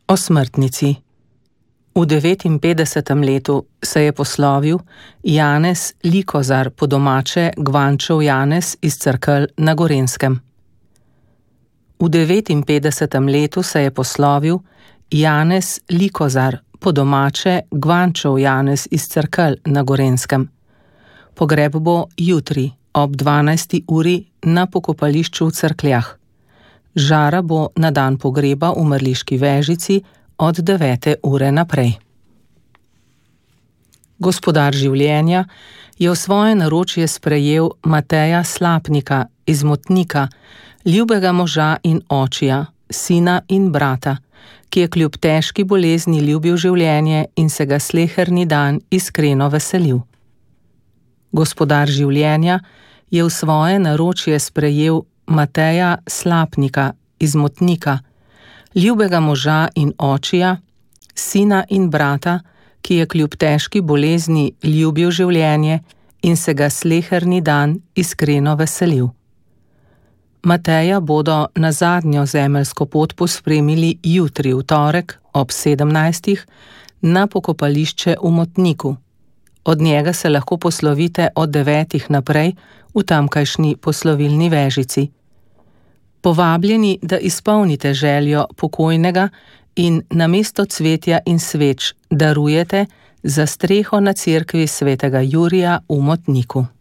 O smrtnici. V 59. letu se je poslovil Janez Likozar, po domače Gvančev Janez iz Cerkelj na Gorenjskem. V 59. letu se je poslovil Janez Likozar, po domače Gvančev Janez iz Cerkelj na Gorenjskem. Pogreb bo jutri ob 12. uri na pokopališču v Cerkljah. Žara bo na dan pogreba v Mrliški Vežici od 9. ure naprej. Gospodar življenja je v svoje naročje sprejel Mateja Slapnika iz Motnika, ljubega moža in očija, sina in brata, ki je kljub težki bolezni ljubil življenje in se ga sleherni dan iskreno veselil. Gospodar življenja je v svoje naročje sprejel Mateja Slapnika iz Motnika, ljubega moža in očija, sina in brata, ki je kljub težki bolezni ljubil življenje in se ga sleherni dan iskreno veselil. Mateja bodo na zadnjo zemeljsko pot pospremili jutri v torek ob 17. na pokopališče v Motniku. Od njega se lahko poslovite od 9. naprej v tamkajšnji poslovilni Vežici. Povabljeni, da izpolnite željo pokojnega in namesto cvetja in sveč darujete za streho na cerkvi svetega Jurija v Motniku.